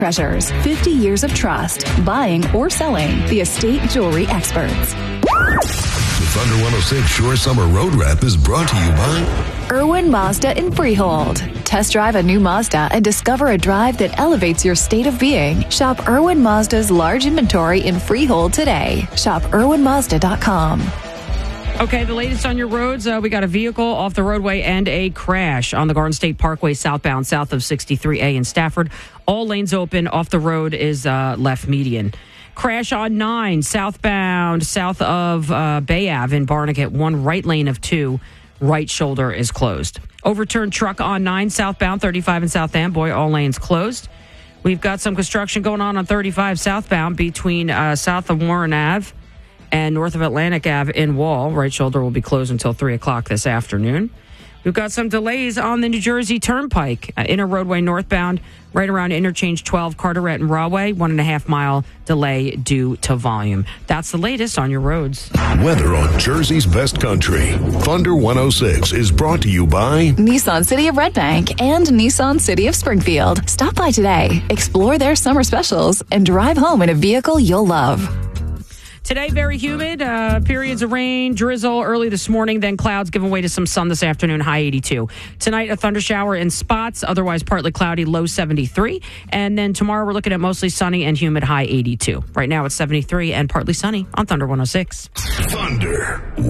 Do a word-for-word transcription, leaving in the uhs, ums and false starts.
Treasures, fifty years of trust, buying or selling. The Estate Jewelry Experts. The Thunder one oh six Shore Summer Road Wrap is brought to you by Irwin Mazda in Freehold. Test drive a new Mazda and discover a drive that elevates your state of being. Shop Irwin Mazda's large inventory in Freehold today. Shop irwin mazda dot com. Okay, the latest on your roads. Uh, we got a vehicle off the roadway and a crash on the Garden State Parkway southbound, south of sixty-three A in Stafford. All lanes open. Off the road is uh, left median. Crash on nine southbound, south of uh, Bay Ave in Barnegat. One right lane of two. Right shoulder is closed. Overturned truck on nine southbound, thirty-five in South End. Boy, all lanes closed. We've got some construction going on on thirty-five southbound between uh, south of Warren Ave and north of Atlantic Ave in Wall. Right shoulder will be closed until three o'clock this afternoon. We've got some delays on the New Jersey Turnpike, uh, inner roadway northbound, right around interchange twelve, Carteret and Rahway. One and a half mile delay due to volume. That's the latest on your roads. Weather on Jersey's best country. Thunder one oh six is brought to you by Nissan City of Red Bank and Nissan City of Springfield. Stop by today, explore their summer specials, and drive home in a vehicle you'll love. Today, very humid, uh, periods of rain, drizzle early this morning, then clouds giving way to some sun this afternoon, high eighty-two. Tonight, a thunder shower in spots, otherwise partly cloudy, low seventy-three. And then tomorrow, we're looking at mostly sunny and humid, high eighty-two. Right now, it's seventy-three and partly sunny on Thunder one oh six. Thunder